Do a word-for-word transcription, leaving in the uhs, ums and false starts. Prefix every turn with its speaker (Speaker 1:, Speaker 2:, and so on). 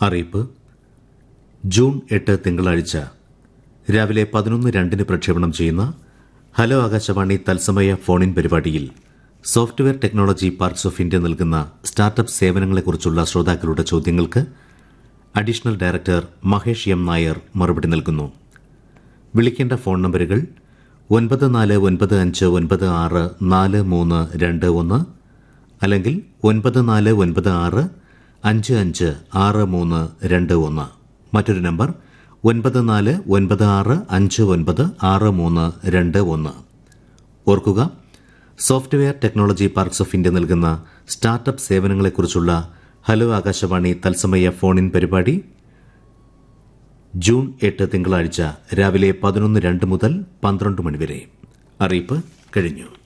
Speaker 1: അറിയിപ്പ്. ജൂൺ എട്ട് തിങ്കളാഴ്ച രാവിലെ പതിനൊന്ന് രണ്ടിന് പ്രക്ഷേപണം ചെയ്യുന്ന ഹലോ ആകാശവാണി തത്സമയ ഫോണിൻ പരിപാടിയിൽ software technology parks of India നൽകുന്ന സ്റ്റാർട്ടപ്പ് സേവനങ്ങളെക്കുറിച്ചുള്ള ശ്രോതാക്കളുടെ ചോദ്യങ്ങൾക്ക് additional director Mahesh M Nair മറുപടി നൽകുന്നു. വിളിക്കേണ്ട ഫോൺ നമ്പറുകൾ ഒൻപത് നാല് ഒൻപത് അഞ്ച് ഒൻപത് ആറ് നാല് മൂന്ന് രണ്ട് ഒന്ന് അല്ലെങ്കിൽ ഒൻപത് നാല് ഒൻപത് ആറ് അഞ്ച് അഞ്ച് ആറ് മൂന്ന് രണ്ട് ഒന്ന്. മറ്റൊരു നമ്പർ ഒൻപത് നാല് ഒൻപത് ആറ് അഞ്ച് ഒൻപത് ആറ് മൂന്ന് രണ്ട് ഒന്ന്. ഓർക്കുക, software technology parks of India നൽകുന്ന സ്റ്റാർട്ടപ്പ് സേവനങ്ങളെക്കുറിച്ചുള്ള ഹലോ ആകാശവാണി തത്സമയ ഫോണിൻ പരിപാടി ജൂൺ എട്ട് തിങ്കളാഴ്ച രാവിലെ പതിനൊന്ന് രണ്ട് മുതൽ പന്ത്രണ്ട് മണിവരെ. അറിയിപ്പ് കഴിഞ്ഞു.